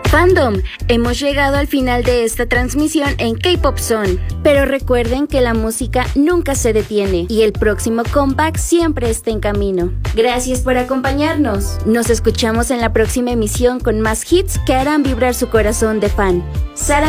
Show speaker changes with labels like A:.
A: Fandom, hemos llegado al final de esta transmisión en K-Pop Zone, pero recuerden que la música nunca se detiene y el próximo comeback siempre está en camino. Gracias por acompañarnos. Nos escuchamos en la próxima emisión con más hits que harán vibrar su corazón de fan. Sara